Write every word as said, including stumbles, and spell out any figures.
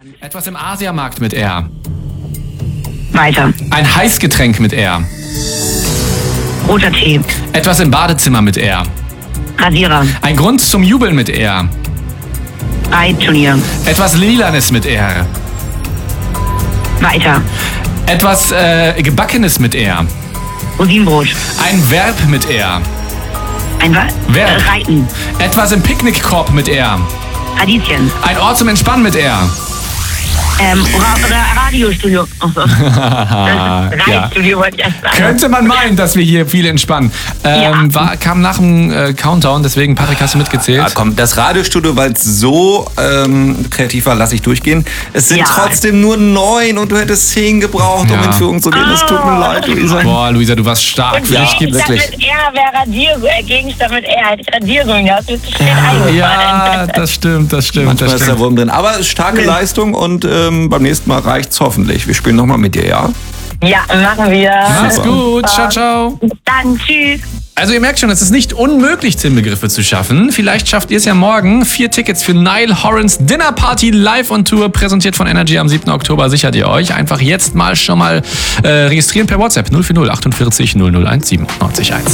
Etwas im Asiamarkt mit R. Weiter. Ein Heißgetränk mit R. Roter Tee. Etwas im Badezimmer mit R. Rasierer. Ein Grund zum Jubeln mit R. Reitturnier. Etwas Lilanes mit R. Weiter. Etwas äh, Gebackenes mit R. Rosinenbrot. Ein Verb mit R. Ein Wa Verb. äh, Reiten. Etwas im Picknickkorb mit R. Radieschen. Ein Ort zum Entspannen mit R. Ähm, Ra Ra Radiostudio. Achso. Reitstudio wollte ich erst sagen. Könnte man meinen, dass wir hier viel entspannen. Ähm, Ja. war, kam nach dem äh, Countdown, deswegen, Patrick, hast du mitgezählt? Ja, komm, das Radiostudio, weil es so ähm, kreativ war, lasse ich durchgehen. Es sind Ja. trotzdem nur neun und du hättest zehn gebraucht, um Ja. in Führung zu gehen. Es tut mir leid, Luisa. Boah, Luisa, du warst stark. Und Vielleicht Gegenstand gibt's wirklich. mit R wäre Radier, äh, Gegenstand mit R hätte ich Radiergummi, da hast du jetzt schnell eingefallen. Ja, das stimmt, das stimmt, Manchmal das ist der stimmt. Wurm drin. Aber starke Leistung und ähm, beim nächsten Mal reicht's hoffentlich. Wir spielen nochmal mit dir, ja? Ja, machen wir. Mach's Super. gut, ciao, ciao. Bis dann, tschüss. Also ihr merkt schon, es ist nicht unmöglich, Zehn-Begriffe zu schaffen. Vielleicht schafft ihr es ja morgen. Vier Tickets für Niall Horans Dinner Party live on Tour, präsentiert von Energy am siebten Oktober, sichert ihr euch. Einfach jetzt mal schon mal äh, registrieren per WhatsApp null vier null achtundvierzig null null eins siebenundneunzig eins.